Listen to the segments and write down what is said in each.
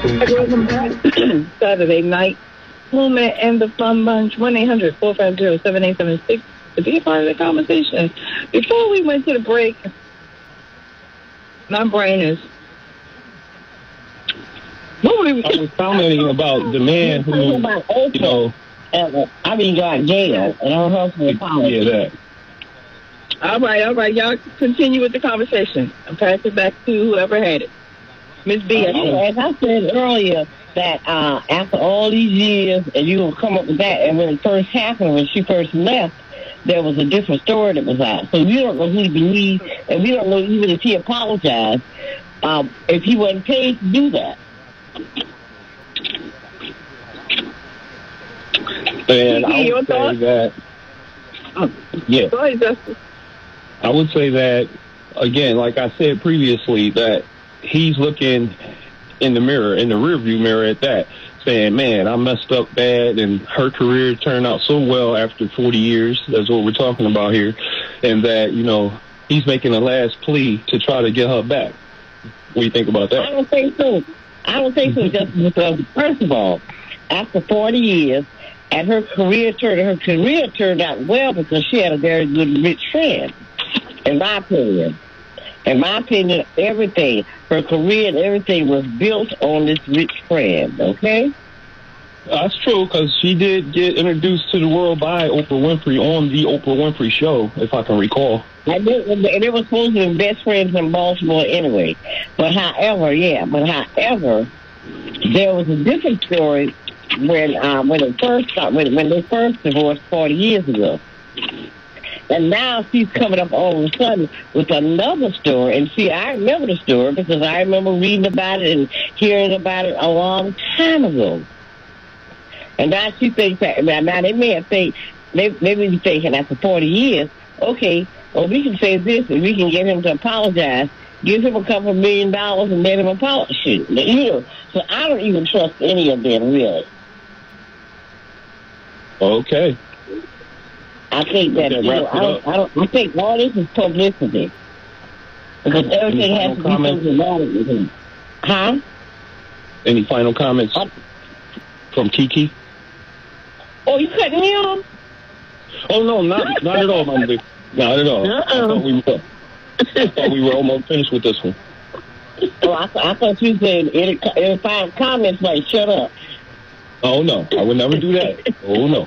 Welcome back. Saturday night. Movement and the Fun Bunch. 1-800-450-7876 to be a part of the conversation. Before we went to the break, my brain is... I was commenting about the man who, got jail, and her husband found yeah, that. All right. Y'all continue with the conversation. I'll pass it back to whoever had it. Miss B. As I said earlier, that after all these years, and you will come up with that, and when it first happened, when she first left, there was a different story that was out. So we don't know who to believe, and we don't know even if he apologized, if he wasn't paid to do that. And I would say that, yeah. Go ahead, Justice. I would say that, again, like I said previously, that he's looking in the mirror, in the rearview mirror at that, saying, man, I messed up bad, and her career turned out so well after 40 years. That's what we're talking about here. And that, he's making a last plea to try to get her back. What do you think about that? I don't think so, just because, first of all, after 40 years, and her career turned out well because she had a very good rich friend, in my opinion. In my opinion, everything, her career and everything was built on this rich friend, okay? That's true, because she did get introduced to the world by Oprah Winfrey on the Oprah Winfrey Show, if I can recall. And they were supposed to be best friends in Baltimore anyway. But however, there was a different story when they first divorced 40 years ago. And now she's coming up all of a sudden with another story. And see, I remember the story because I remember reading about it and hearing about it a long time ago. And now she thinks that, now they may be thinking after 40 years, okay, well, we can say this and we can get him to apologize. Give him a couple $1 million and let him apologize. So I don't even trust any of them, really. Okay. I think that I think all this is publicity because everything has to be something wrong with him. Huh? Any final comments from Kiki? Oh, you cutting me off? Oh no, not at all, Mama B. Not at all. I thought we were almost finished with this one. Oh, I thought you said any final comments like shut up. Oh no, I would never do that. Oh no.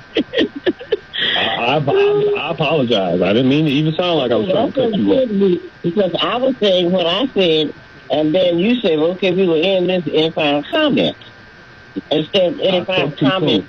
I apologize. I didn't mean to even sound like I was trying to cut you off. Because I was saying what I said, and then you said, well, okay, we will end this in final comments. Instead of any final comments.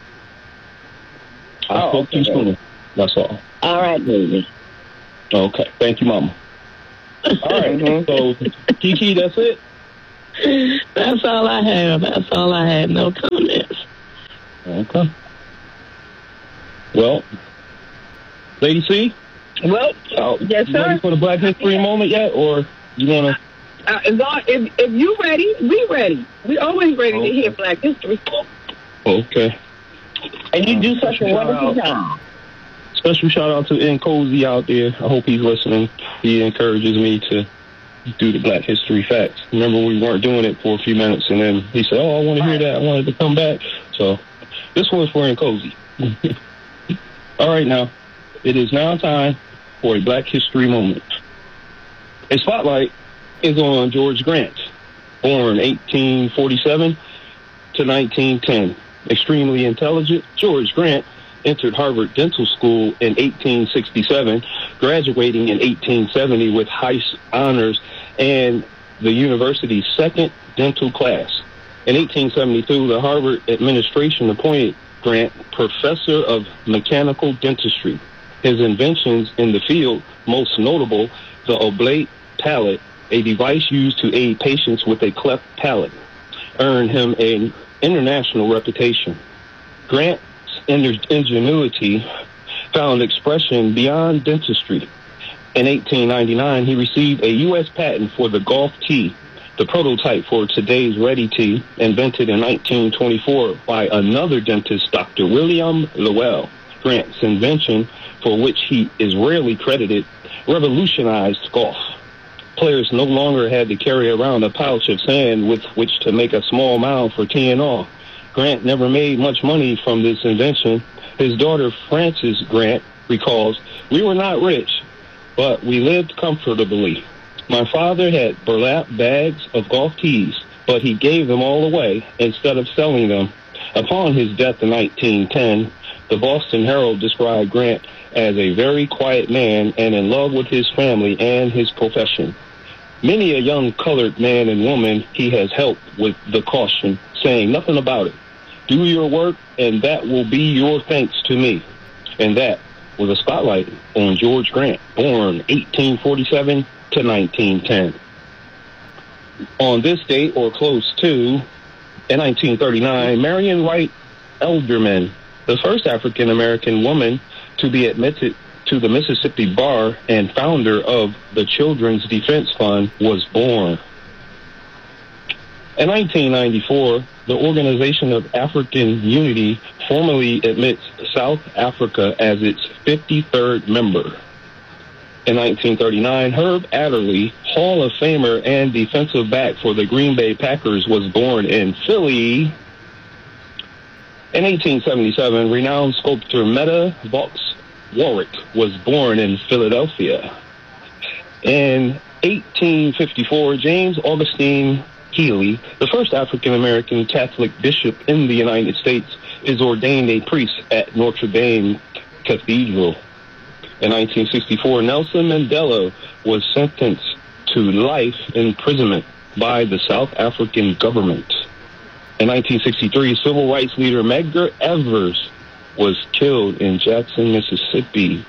I spoke too soon. That's all. All right, baby. Okay. Thank you, Mama. All right. So, Kiki, that's it? That's all I have. No comments. Okay. Well, Lady C? Well, yes, sir. Ready for the Black History moment yet, or you want to? If you ready, we ready. We always ready to hear Black History. Okay. And you do such a wonderful job. Special shout out to Nkosi out there. I hope he's listening. He encourages me to do the Black History facts. Remember, we weren't doing it for a few minutes, and then he said, "Oh, I want to hear that. I wanted to come back." So this one's for Nkosi. All right, now, it is now time for a Black History moment. A spotlight is on George Grant, born 1847 to 1910. Extremely intelligent, George Grant entered Harvard Dental School in 1867, graduating in 1870 with high honors and the university's second dental class. In 1872, the Harvard administration appointed Grant professor of mechanical dentistry. His inventions in the field, most notable, the oblate palate, a device used to aid patients with a cleft palate, earned him an international reputation. Grant's ingenuity found expression beyond dentistry. In 1899, he received a U.S. patent for the Golf Tee, the prototype for today's Ready Tea, invented in 1924 by another dentist, Dr. William Lowell. Grant's invention, for which he is rarely credited, revolutionized golf. Players no longer had to carry around a pouch of sand with which to make a small mound for teeing off. Grant never made much money from this invention. His daughter, Frances Grant, recalls, "We were not rich, but we lived comfortably. My father had burlap bags of golf tees, but he gave them all away instead of selling them." Upon his death in 1910, the Boston Herald described Grant as a very quiet man and in love with his family and his profession. Many a young colored man and woman he has helped with the caution, saying nothing about it. Do your work, and that will be your thanks to me. And that was a spotlight on George Grant, born 1847 to 1910. On this date, or close to, in 1939, Marion Wright Elderman, the first African-American woman to be admitted to the Mississippi Bar and founder of the Children's Defense Fund, was born. In 1994, the Organization of African Unity formally admits South Africa as its 53rd member. In 1939, Herb Adderley, Hall of Famer and defensive back for the Green Bay Packers, was born in Philly. In 1877, renowned sculptor Meta Vaux Warwick was born in Philadelphia. In 1854, James Augustine Healy, the first African-American Catholic bishop in the United States, is ordained a priest at Notre Dame Cathedral. In 1964, Nelson Mandela was sentenced to life imprisonment by the South African government. In 1963, civil rights leader Medgar Evers was killed in Jackson, Mississippi.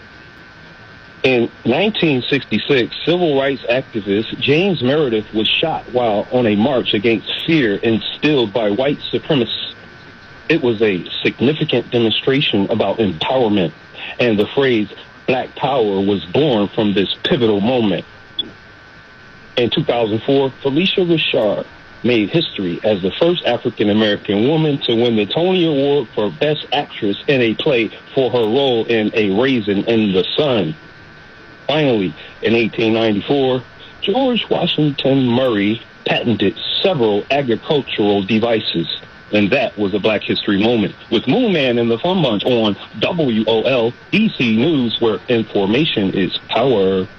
In 1966, civil rights activist James Meredith was shot while on a march against fear instilled by white supremacists. It was a significant demonstration about empowerment, and the phrase Black Power was born from this pivotal moment. In 2004, Felicia Rashad made history as the first African-American woman to win the Tony Award for Best Actress in a Play for her role in A Raisin in the Sun. Finally, in 1894, George Washington Murray patented several agricultural devices, and that was a Black History moment, with Moon Man and the Fun Bunch on WOL DC News, where information is power.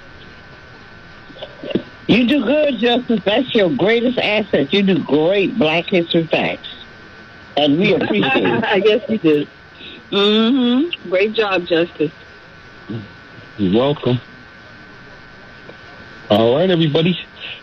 You do good, Justice. That's your greatest asset. You do great Black History facts. And we appreciate it. I guess you did. Mm-hmm. Great job, Justice. You're welcome. All right, everybody.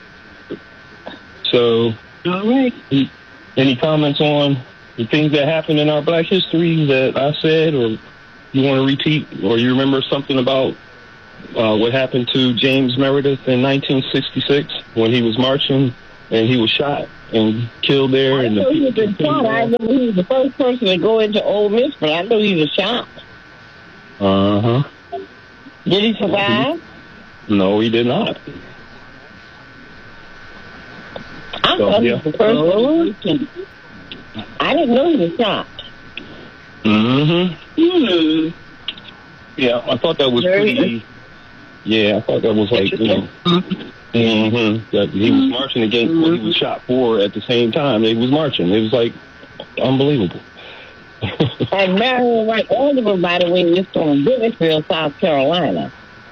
So, all right. Any comments on the things that happened in our Black history that I said, or you want to repeat, or you remember something about what happened to James Meredith in 1966 when he was marching and he was shot and killed there? I know he was shot. I know he was the first person to go into Ole Miss, but I know he was shot. Uh-huh. Did he survive? No, he did not. I thought he was the first one. I didn't know he was shot. Mm-hmm. Yeah, I thought that was pretty... Yeah, I thought that was like, you know... That he was marching against what he was shot for at the same time he was marching. It was like unbelievable. And Marion Wright Elderman, by the way, is from Bennettsville, South Carolina.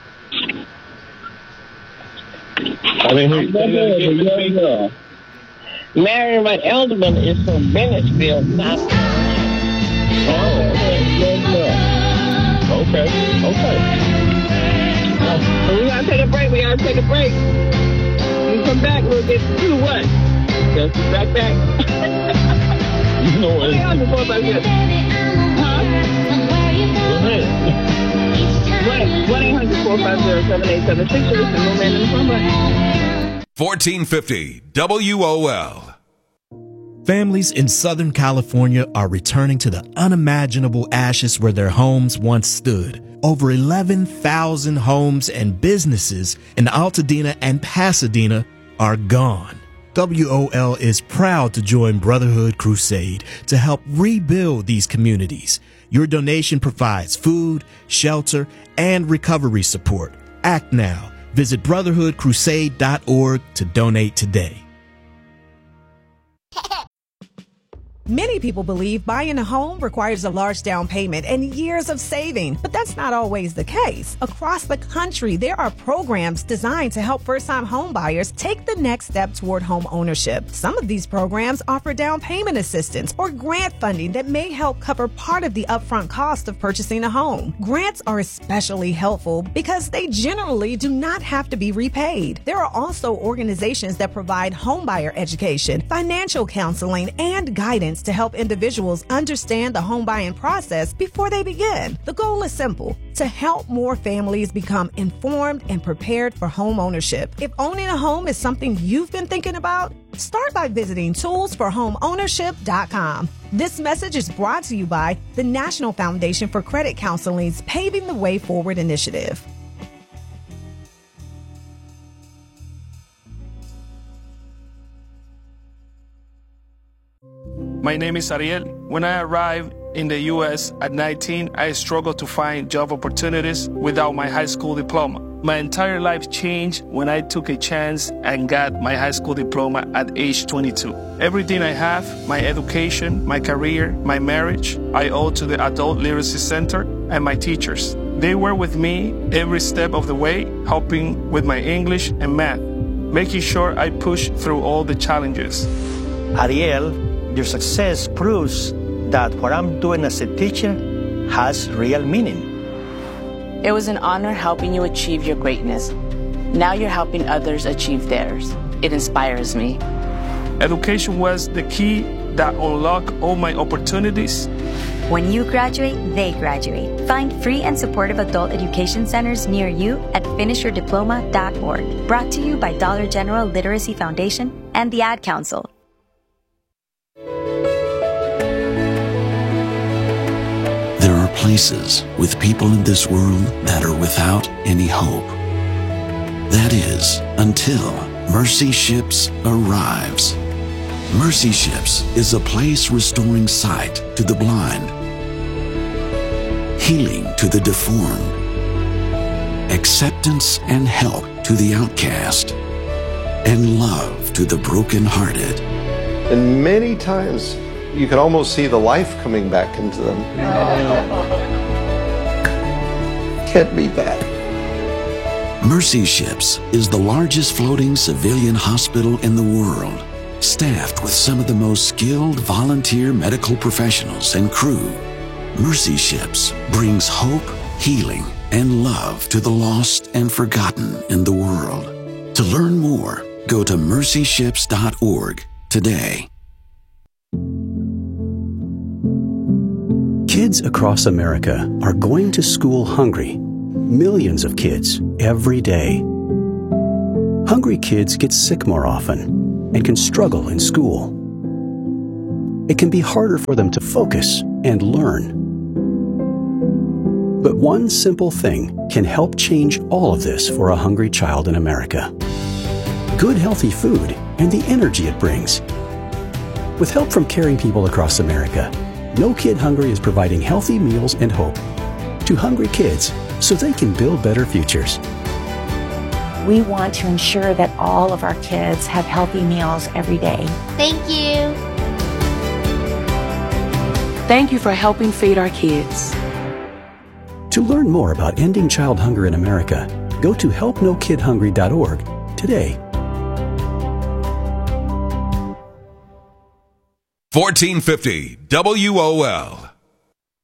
I didn't hear you say that again. Marion Wright Elderman is from Bennettsville, South Carolina. Oh. Okay. So we gotta take a break. When we come back, we'll get to what? Just back. You know what? Huh? Go ahead. 1-800-450-7876. Listen, no man in the phone book. 1450 WOL. Families in Southern California are returning to the unimaginable ashes where their homes once stood. Over 11,000 homes and businesses in Altadena and Pasadena are gone. WOL is proud to join Brotherhood Crusade to help rebuild these communities. Your donation provides food, shelter, and recovery support. Act now. Visit brotherhoodcrusade.org to donate today. Many people believe buying a home requires a large down payment and years of saving, but that's not always the case. Across the country, there are programs designed to help first-time home buyers take the next step toward home ownership. Some of these programs offer down payment assistance or grant funding that may help cover part of the upfront cost of purchasing a home. Grants are especially helpful because they generally do not have to be repaid. There are also organizations that provide homebuyer education, financial counseling, and guidance to help individuals understand the home buying process before they begin. The goal is simple: to help more families become informed and prepared for home ownership. If owning a home is something you've been thinking about, start by visiting toolsforhomeownership.com. This message is brought to you by the National Foundation for Credit Counseling's Paving the Way Forward initiative. My name is Ariel. When I arrived in the U.S. at 19, I struggled to find job opportunities without my high school diploma. My entire life changed when I took a chance and got my high school diploma at age 22. Everything I have, my education, my career, my marriage, I owe to the Adult Literacy Center and my teachers. They were with me every step of the way, helping with my English and math, making sure I pushed through all the challenges. Ariel, your success proves that what I'm doing as a teacher has real meaning. It was an honor helping you achieve your greatness. Now you're helping others achieve theirs. It inspires me. Education was the key that unlocked all my opportunities. When you graduate, they graduate. Find free and supportive adult education centers near you at finishyourdiploma.org. Brought to you by Dollar General Literacy Foundation and the Ad Council. There are places with people in this world that are without any hope. That is, until Mercy Ships arrives. Mercy Ships is a place restoring sight to the blind, healing to the deformed, acceptance and help to the outcast, and love to the brokenhearted. And many times, you can almost see the life coming back into them. Can't beat that. Mercy Ships is the largest floating civilian hospital in the world, staffed with some of the most skilled volunteer medical professionals and crew. Mercy Ships brings hope, healing, and love to the lost and forgotten in the world. To learn more, go to mercyships.org today. Kids across America are going to school hungry. Millions of kids every day. Hungry kids get sick more often and can struggle in school. It can be harder for them to focus and learn. But one simple thing can help change all of this for a hungry child in America. Good, healthy food and the energy it brings. With help from caring people across America, No Kid Hungry is providing healthy meals and hope to hungry kids so they can build better futures. We want to ensure that all of our kids have healthy meals every day. Thank you. Thank you for helping feed our kids. To learn more about ending child hunger in America, go to helpnokidhungry.org today. 1450 WOL.